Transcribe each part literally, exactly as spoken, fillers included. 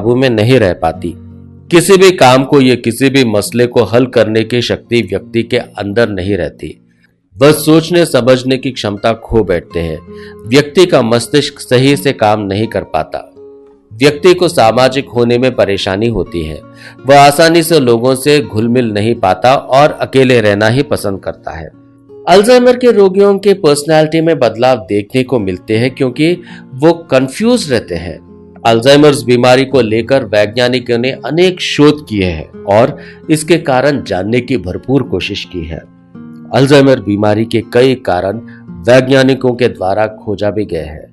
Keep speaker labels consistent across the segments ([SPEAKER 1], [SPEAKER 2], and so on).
[SPEAKER 1] काबू में नहीं रह पाती। किसी भी काम को या किसी भी मसले को हल करने की शक्ति व्यक्ति के अंदर नहीं रहती। वह सोचने समझने की क्षमता खो बैठते हैं। व्यक्ति का मस्तिष्क सही से काम नहीं कर पाता। व्यक्ति को सामाजिक होने में परेशानी होती है। वह आसानी से लोगों से घुल मिल नहीं पाता और अकेले रहना ही पसंद करता है। अल्जाइमर के रोगियों के पर्सनालिटी में बदलाव देखने को मिलते हैं क्योंकि वो कंफ्यूज रहते हैं। अल्जाइमर्स बीमारी को लेकर वैज्ञानिकों ने अनेक शोध किए हैं और इसके कारण जानने की भरपूर कोशिश की है। अल्जाइमर बीमारी के कई कारण वैज्ञानिकों के द्वारा खोजा भी गए हैं।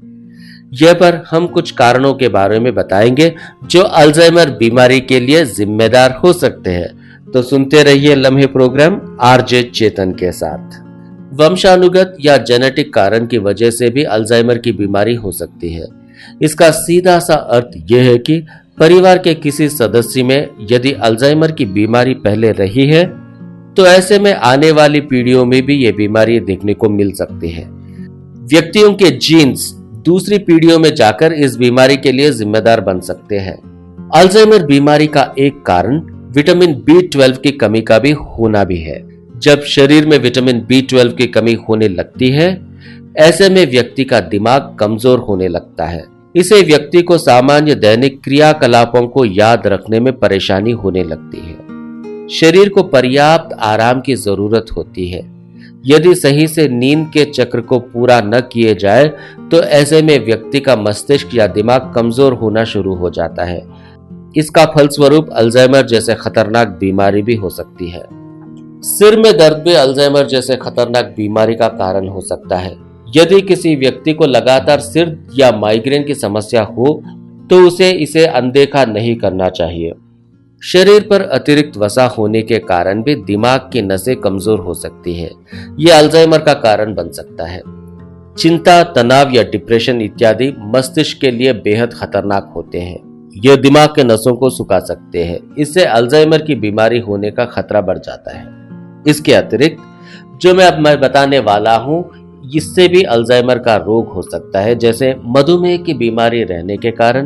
[SPEAKER 1] यह पर हम कुछ कारणों के बारे में बताएंगे जो अल्जाइमर बीमारी के लिए जिम्मेदार हो सकते हैं। तो सुनते रहिए लम्हे प्रोग्राम आरजे चेतन के साथ। वंशानुगत या जेनेटिक कारण की वजह से भी अल्जाइमर की बीमारी हो सकती है। इसका सीधा सा अर्थ यह है कि परिवार के किसी सदस्य में यदि अल्जाइमर की बीमारी पहले रही है तो ऐसे में आने वाली पीढ़ियों में भी यह बीमारी देखने को मिल सकती है। व्यक्तियों के जीन्स दूसरी पीढ़ियों में जाकर इस बीमारी के लिए जिम्मेदार बन सकते हैं। अल्जाइमर बीमारी का एक कारण विटामिन बी ट्वेल्व की कमी का भी होना भी है। जब शरीर में विटामिन बी ट्वेल्व की कमी होने लगती है, ऐसे में व्यक्ति का दिमाग कमजोर होने लगता है। इसे व्यक्ति को सामान्य दैनिक क्रियाकलापों को याद रखने में परेशानी होने लगती है। शरीर को पर्याप्त आराम की जरूरत होती है। यदि सही से नींद के चक्र को पूरा न किए जाए तो ऐसे में व्यक्ति का मस्तिष्क या दिमाग कमजोर होना शुरू हो जाता है। इसका फलस्वरूप अल्जाइमर जैसे खतरनाक बीमारी भी हो सकती है। सिर में दर्द भी अल्जाइमर जैसे खतरनाक बीमारी का कारण हो सकता है। यदि किसी व्यक्ति को लगातार सिर या माइग्रेन की समस्या हो तो उसे इसे अनदेखा नहीं करना चाहिए। शरीर पर अतिरिक्त वसा होने के कारण भी दिमाग की नसें कमजोर हो सकती है। यह अल्जाइमर का कारण बन सकता है। चिंता, तनाव या डिप्रेशन इत्यादि मस्तिष्क के लिए बेहद खतरनाक होते हैं। यह दिमाग के नसों को सुखा सकते हैं। इससे अल्जाइमर की बीमारी होने का खतरा बढ़ जाता है। इसके अतिरिक्त जो मैं अब मैं बताने वाला हूं, इससे भी अल्जाइमर का रोग हो सकता है, जैसे मधुमेह की बीमारी रहने के कारण,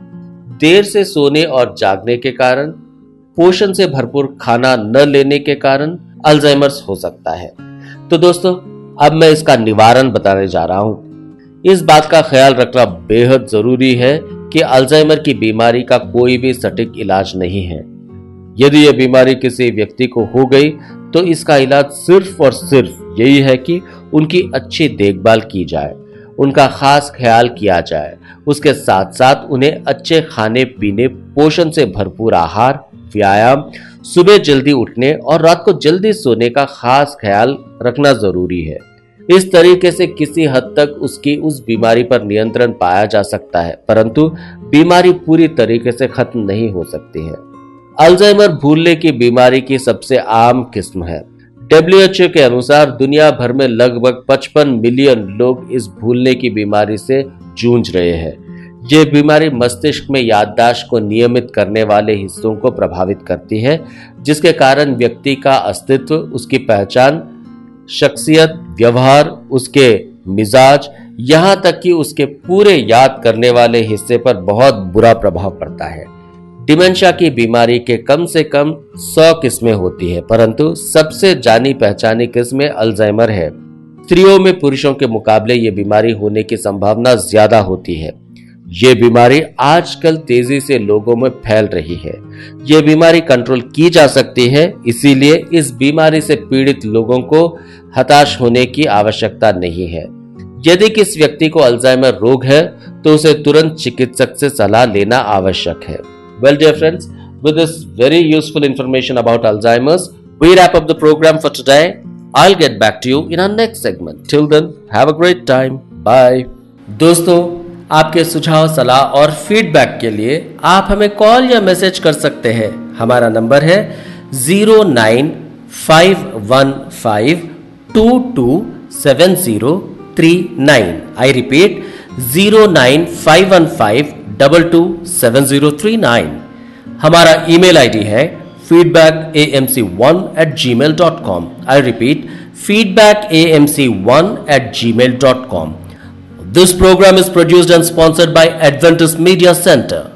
[SPEAKER 1] देर से सोने और जागने के कारण, पोषण से भरपूर खाना न लेने के कारण अल्जाइमर्स हो सकता है। तो दोस्तों, अब मैं इसका निवारण बताने जा रहा हूं। इस बात का ख्याल रखना बेहद जरूरी है कि अल्जाइमर की बीमारी का कोई भी सटीक इलाज नहीं है। यदि यह बीमारी किसी व्यक्ति को हो गई तो इसका इलाज सिर्फ और सिर्फ यही है कि उनकी अच्छी देखभाल की जाए, उनका खास ख्याल किया जाए। उसके साथ साथ उन्हें अच्छे खाने पीने, पोषण से भरपूर आहार, व्यायाम, सुबह जल्दी उठने और रात को जल्दी सोने का खास ख्याल रखना जरूरी है। इस तरीके से किसी हद तक उसकी उस बीमारी पर नियंत्रण पाया जा सकता है, परंतु बीमारी पूरी तरीके से खत्म नहीं हो सकती है। अल्जाइमर भूलने की बीमारी की सबसे आम किस्म है। डब्ल्यू एच ओ के अनुसार दुनिया भर में लगभग पचपन मिलियन लोग इस भूलने की बीमारी से जूझ रहे हैं। यह बीमारी मस्तिष्क में याददाश्त को नियमित करने वाले हिस्सों को प्रभावित करती है, जिसके कारण व्यक्ति का अस्तित्व, उसकी पहचान, शख्सियत, व्यवहार, उसके मिजाज, यहाँ तक कि उसके पूरे याद करने वाले हिस्से पर बहुत बुरा प्रभाव पड़ता है। डिमेंशिया की बीमारी के कम से कम सौ किस्में होती है, परंतु सबसे जानी पहचानी किस्म अल्जाइमर है। स्त्रियों में पुरुषों के मुकाबले ये बीमारी होने की संभावना ज्यादा होती है। ये बीमारी आजकल तेजी से लोगों में फैल रही है। ये बीमारी कंट्रोल की जा सकती है, इसीलिए इस बीमारी से पीड़ित लोगों को हताश होने की आवश्यकता नहीं है। यदि किसी व्यक्ति को अल्जाइमर रोग है तो उसे तुरंत चिकित्सक से सलाह लेना आवश्यक है। Well, dear friends, with this very useful information about Alzheimer's, we wrap up the program for today. I'll get back to you in our next segment. Till then, have a great time. Bye. दोस्तों, आपके सुझाव, सलाह और feedback के लिए आप हमें call या मैसेज कर सकते हैं। हमारा नंबर है zero nine five one five to to seven zero three nine. I repeat zero nine five one five double two seven zero three nine. हमारा ईमेल आईडी है feedback A M C one eight ji mail dot com. I repeat feedback A M C one eight ji mail dot com. This program is produced and sponsored by Adventist Media Center.